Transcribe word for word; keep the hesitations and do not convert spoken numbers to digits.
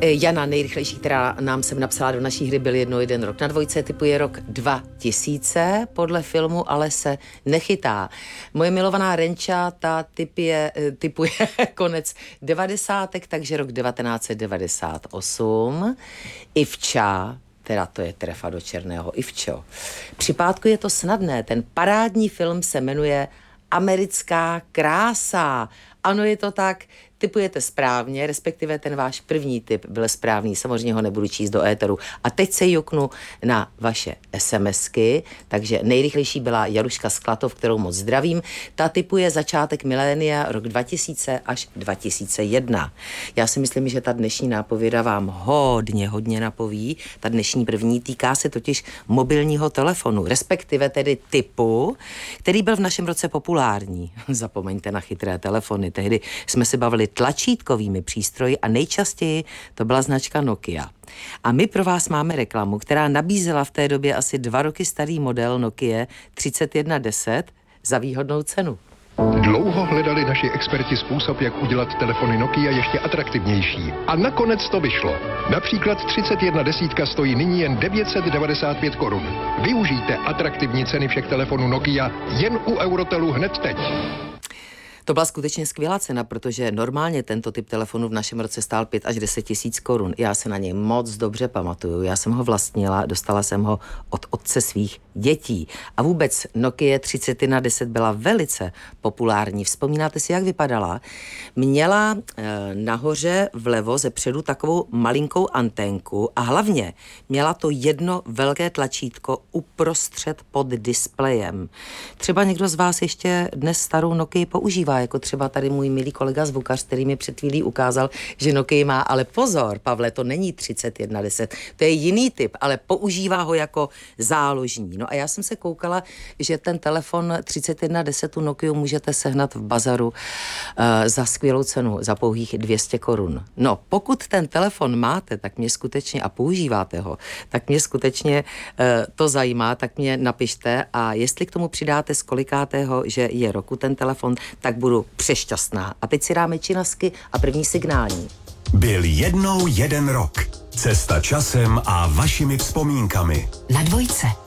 Jana nejrychlejší, která nám sem napsala do naší hry, byl jednou jeden rok. Na dvojce typuje rok dva tisíce, podle filmu, ale se nechytá. Moje milovaná Renča, ta typuje, typuje konec devadesátek, takže rok devatenáct set devadesát osm. Ivča, teda to je trefa do černého, Ivčo. Při pátku je to snadné, ten parádní film se jmenuje Americká krása. Ano, je to tak, tipujete správně, respektive ten váš první tip byl správný, samozřejmě ho nebudu číst do éteru. A teď se juknu na vaše SMSky, takže nejrychlejší byla Jaruška Sklatov, kterou moc zdravím. Ta tipuje začátek milénia, rok dva tisíce až dva tisíce jedna. Já si myslím, že ta dnešní nápověda vám hodně, hodně napoví. Ta dnešní první týká se totiž mobilního telefonu, respektive tedy typu, který byl v našem roce populární. Zapomeňte na chytré telefony. Tehdy jsme se bavili tlačítkovými přístroji a nejčastěji to byla značka Nokia. A my pro vás máme reklamu, která nabízela v té době asi dva roky starý model Nokia třicet jedna deset za výhodnou cenu. Dlouho hledali naši experti způsob, jak udělat telefony Nokia ještě atraktivnější. A nakonec to vyšlo. Například třicet jedna desítka stojí nyní jen devět set devadesát pět korun. Využijte atraktivní ceny všech telefonů Nokia jen u Eurotelu hned teď. To byla skutečně skvělá cena, protože normálně tento typ telefonu v našem roce stál pět až deset tisíc korun. Já se na něj moc dobře pamatuju. Já jsem ho vlastnila, dostala jsem ho od otce svých dětí. A vůbec Nokia třicet jedna deset byla velice populární. Vzpomínáte si, jak vypadala? Měla e, nahoře vlevo zepředu takovou malinkou anténku a hlavně měla to jedno velké tlačítko uprostřed pod displejem. Třeba někdo z vás ještě dnes starou Nokii používá, jako třeba tady můj milý kolega zvukař, který mi před chvílí ukázal, že Nokia má, ale pozor, Pavle, to není třicet jedna deset, to je jiný typ, ale používá ho jako záložní. No a já jsem se koukala, že ten telefon třicet jedna deset tu Nokia můžete sehnat v bazaru uh, za skvělou cenu, za pouhých dvě stě korun. No, pokud ten telefon máte, tak mě skutečně, a používáte ho, tak mě skutečně uh, to zajímá, tak mě napište a jestli k tomu přidáte z kolikátého, že je roku ten telefon, tak budu přešťastná. A teď si dáme činasky a první signální. Byl jednou jeden rok. Cesta časem a vašimi vzpomínkami. Na dvojce.